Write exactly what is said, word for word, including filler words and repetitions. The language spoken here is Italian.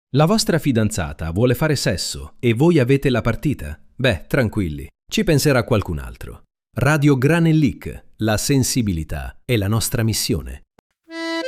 La vostra fidanzata vuole fare sesso e voi avete la partita? Beh, tranquilli, ci penserà qualcun altro. Radio Granellic, la sensibilità è la nostra missione.